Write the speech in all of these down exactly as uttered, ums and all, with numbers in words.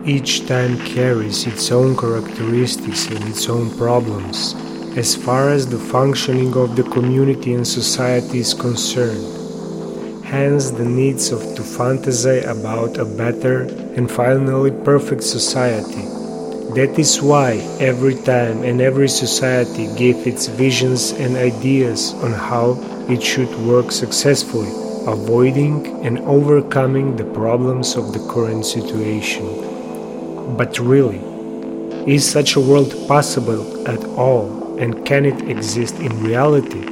Each time carries its own characteristics and its own problems, as far as the functioning of the community and society is concerned. Hence the needs of to fantasize about a better and finally perfect society. That is why every time and every society gave its visions and ideas on how it should work successfully, avoiding and overcoming the problems of the current situation. But really, is such a world possible at all, and can it exist in reality?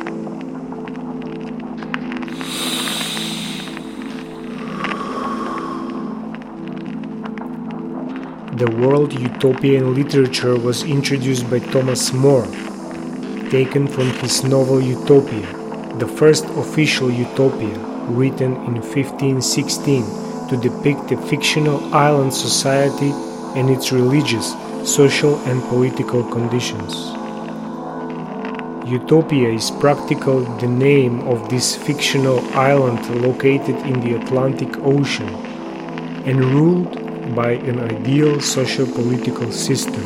The word utopia in literature was introduced by Thomas More, taken from his novel Utopia, the first official utopia, written in fifteen sixteen to depict a fictional island society and its religious, social and political conditions. Utopia is practically the name of this fictional island located in the Atlantic Ocean and ruled by an ideal socio-political system.